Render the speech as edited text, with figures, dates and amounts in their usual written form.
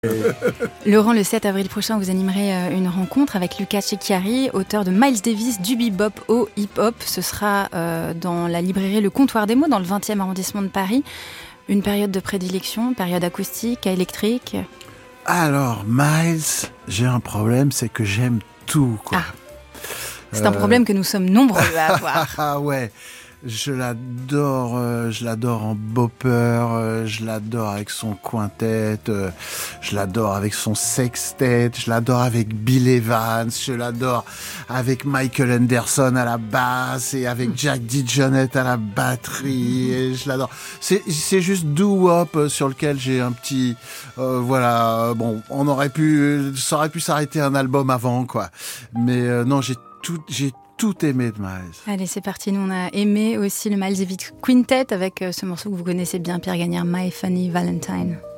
Laurent, le 7 avril prochain, vous animerez une rencontre avec Luca Cecchiari, auteur de Miles Davis, du bebop au hip-hop. Ce sera dans la librairie Le Comptoir des mots, dans le 20e arrondissement de Paris. Une période de prédilection, période acoustique, électrique? Alors, Miles, j'ai un problème, c'est que j'aime tout, quoi. C'est un problème que nous sommes nombreux à avoir. Ah ouais, je l'adore en bopper, je l'adore avec son quintet, je l'adore avec son sextet, je l'adore avec Bill Evans, je l'adore avec Michael Anderson à la basse et avec Jack DeJohnette à la batterie, et je l'adore. C'est juste doo-wop sur lequel j'ai un petit, voilà, bon, ça aurait pu s'arrêter un album avant, quoi. Mais non, j'ai tout aimé de Miles. Allez, c'est parti. Nous, on a aimé aussi le Miles Davis Quintet avec ce morceau que vous connaissez bien, Pierre Gagnère, My Funny Valentine.